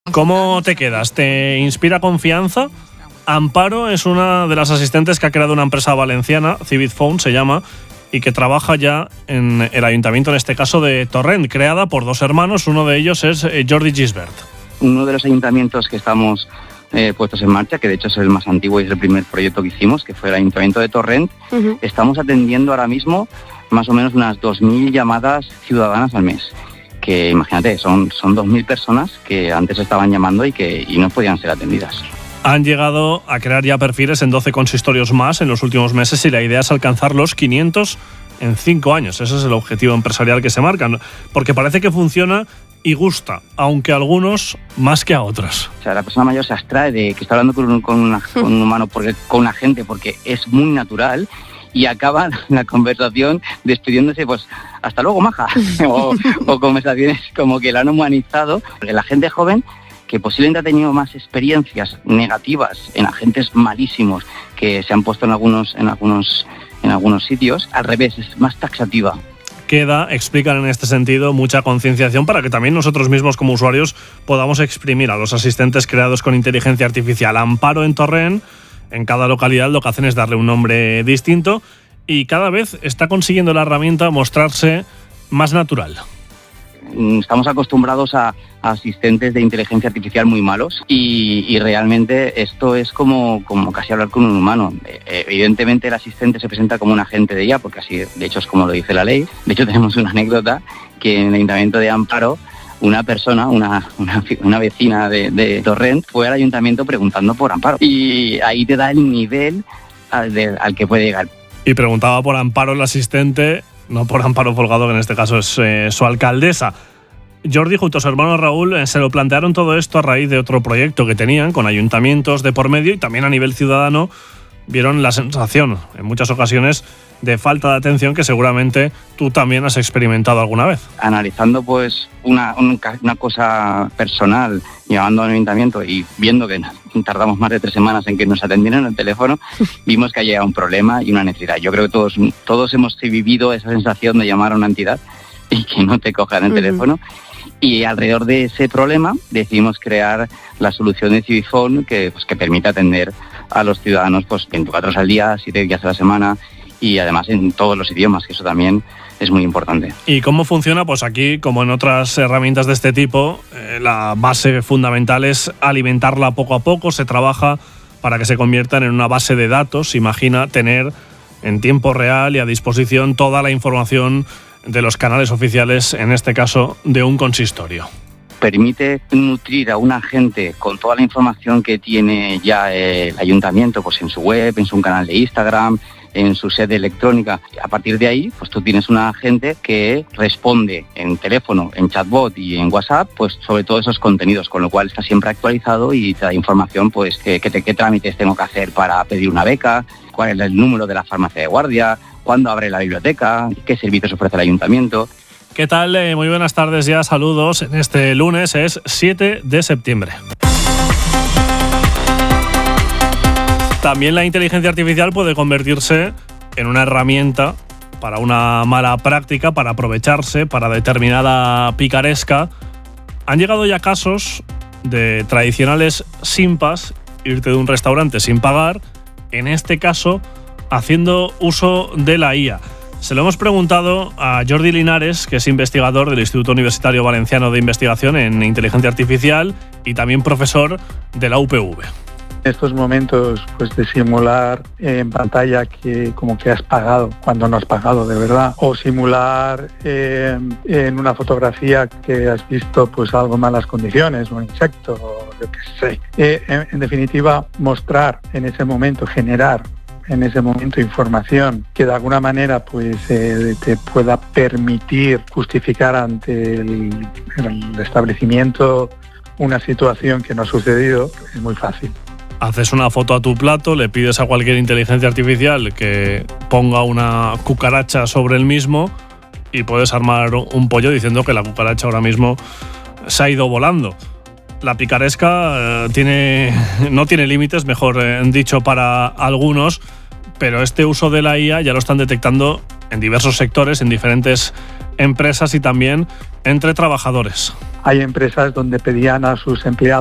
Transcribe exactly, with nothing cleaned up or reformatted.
¿Cómo te quedas? ¿Te inspira confianza? Amparo es una de las asistentes que ha creado una empresa valenciana, Civit Phone se llama, y que trabaja ya en el ayuntamiento, en este caso de Torrent, creada por dos hermanos, uno de ellos es Jordi Gisbert. Uno de los ayuntamientos que estamos eh, puestos en marcha, que de hecho es el más antiguo y es el primer proyecto que hicimos, que fue el ayuntamiento de Torrent, uh-huh. Estamos atendiendo ahora mismo más o menos unas dos mil llamadas ciudadanas al mes. Que imagínate, son, son dos mil personas que antes estaban llamando y que y no podían ser atendidas. Han llegado a crear ya perfiles en doce consistorios más en los últimos meses y la idea es alcanzar los quinientos en cinco años. Ese es el objetivo empresarial que se marcan, porque parece que funciona y gusta, aunque a algunos más que a otros. O sea, la persona mayor se abstrae de que está hablando con un, con una, con un humano, porque, con una gente, porque es muy natural. Y acaba la conversación despidiéndose, pues, hasta luego, maja. o, o conversaciones como que la han humanizado. Porque la gente joven, que posiblemente ha tenido más experiencias negativas en agentes malísimos que se han puesto en algunos, en algunos, en algunos sitios, al revés, es más taxativa. Queda, explican en este sentido, mucha concienciación para que también nosotros mismos como usuarios podamos exprimir a los asistentes creados con inteligencia artificial. Amparo en Torrent. En cada localidad lo que hacen es darle un nombre distinto y cada vez está consiguiendo la herramienta mostrarse más natural. Estamos acostumbrados a, a asistentes de inteligencia artificial muy malos y, y realmente esto es como, como casi hablar con un humano. Evidentemente el asistente se presenta como un agente de I A, porque así de hecho es como lo dice la ley. De hecho tenemos una anécdota que en el ayuntamiento de Amparo una persona, una, una, una vecina de, de Torrent, fue al ayuntamiento preguntando por Amparo. Y ahí te da el nivel al, de, al que puede llegar. Y preguntaba por Amparo el asistente, no por Amparo Folgado, que en este caso es eh, su alcaldesa. Jordi junto a su hermano Raúl eh, se lo plantearon todo esto a raíz de otro proyecto que tenían con ayuntamientos de por medio y también a nivel ciudadano vieron la sensación, en muchas ocasiones, de falta de atención que seguramente tú también has experimentado alguna vez. Analizando pues una, una cosa personal, llamando al ayuntamiento y viendo que tardamos más de tres semanas en que nos atendieran el teléfono, vimos que había un problema y una necesidad. Yo creo que todos, todos hemos vivido esa sensación de llamar a una entidad y que no te cojan el uh-huh. teléfono. Y alrededor de ese problema decidimos crear la solución de Civit Phone que, pues, que permite atender a los ciudadanos pues, veinticuatro horas al día, siete días a la semana y además en todos los idiomas, que eso también es muy importante. ¿Y cómo funciona? Pues aquí, como en otras herramientas de este tipo, eh, la base fundamental es alimentarla poco a poco, se trabaja para que se conviertan en una base de datos. Imagina tener en tiempo real y a disposición toda la información de los canales oficiales, en este caso de un consistorio. Permite nutrir a un agente con toda la información que tiene ya el ayuntamiento, pues en su web, en su canal de Instagram, en su sede electrónica. A partir de ahí, pues tú tienes un agente que responde en teléfono, en chatbot y en WhatsApp, pues sobre todos esos contenidos, con lo cual está siempre actualizado y te da información, pues qué, qué, qué trámites tengo que hacer para pedir una beca, cuál es el número de la farmacia de guardia, cuándo abre la biblioteca, qué servicios ofrece el ayuntamiento. ¿Qué tal? Eh, muy buenas tardes ya, saludos. En este lunes es siete de septiembre. También la inteligencia artificial puede convertirse en una herramienta para una mala práctica, para aprovecharse, para determinada picaresca. Han llegado ya casos de tradicionales simpas, irte de un restaurante sin pagar, en este caso haciendo uso de la I A. Se lo hemos preguntado a Jordi Linares, que es investigador del Instituto Universitario Valenciano de Investigación en Inteligencia Artificial y también profesor de la U P V. Estos momentos pues de simular en pantalla que como que has pagado cuando no has pagado de verdad, o simular eh, en una fotografía que has visto pues algo en malas condiciones, un insecto, o yo qué sé. Eh, en, en definitiva, mostrar en ese momento, generar en ese momento información que de alguna manera pues eh, te pueda permitir justificar ante el, el establecimiento una situación que no ha sucedido, es muy fácil. Haces una foto a tu plato, le pides a cualquier inteligencia artificial que ponga una cucaracha sobre el mismo y puedes armar un pollo diciendo que la cucaracha ahora mismo se ha ido volando. La picaresca eh, tiene, no tiene límites, mejor eh, dicho, para algunos, pero este uso de la I A ya lo están detectando en diversos sectores, en diferentes empresas y también entre trabajadores. hay empresas donde pedían a sus empleados